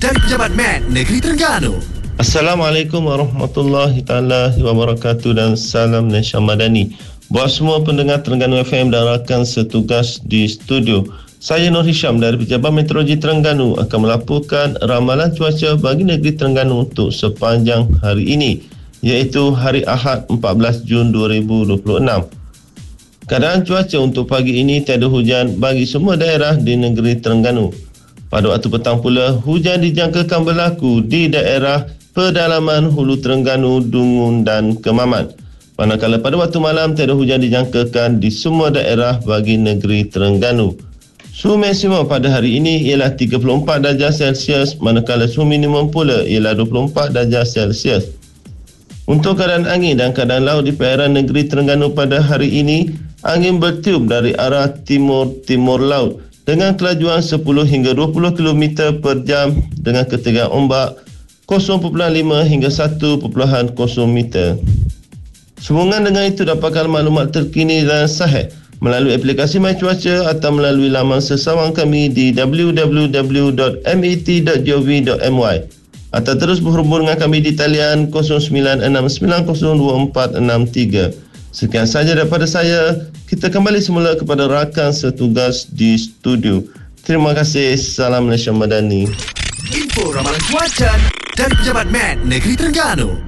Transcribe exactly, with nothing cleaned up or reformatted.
dari Pejabat Med Negeri Terengganu. Assalamualaikum warahmatullahi taala wabarakatuh dan salam Malaysia Madani. Buat semua pendengar Terengganu F M dan rakan setugas di studio, saya Nur Hisham dari Pejabat Meteorologi Terengganu akan melaporkan ramalan cuaca bagi negeri Terengganu untuk sepanjang hari ini, iaitu hari Ahad empat belas Jun dua ribu dua puluh enam. Keadaan cuaca untuk pagi ini tiada hujan bagi semua daerah di negeri Terengganu. Pada waktu petang pula, hujan dijangkakan berlaku di daerah pedalaman Hulu Terengganu, Dungun dan Kemaman. Manakala pada waktu malam tiada hujan dijangkakan di semua daerah bagi negeri Terengganu. Suhu maksimum pada hari ini ialah tiga puluh empat darjah Celsius, manakala suhu minimum pula ialah dua puluh empat darjah Celsius. Untuk keadaan angin dan keadaan laut di perairan negeri Terengganu pada hari ini, angin bertiup dari arah timur-timur laut dengan kelajuan sepuluh hingga dua puluh kilometer per jam dengan ketinggian ombak kosong perpuluhan lima hingga satu perpuluhan kosong meter. Sehubungan dengan itu, dapatkan maklumat terkini dan sahih melalui aplikasi My Cuaca atau melalui laman sesawang kami di w w w dot met dot gov dot my atau terus berhubung dengan kami di talian kosong sembilan enam sembilan kosong dua empat enam tiga. Sekian sahaja daripada saya. Kita kembali semula kepada rakan setugas di studio. Terima kasih. Salam Malaysia Madani. Info ramalan cuaca dari Pejabat Med Negeri Terengganu.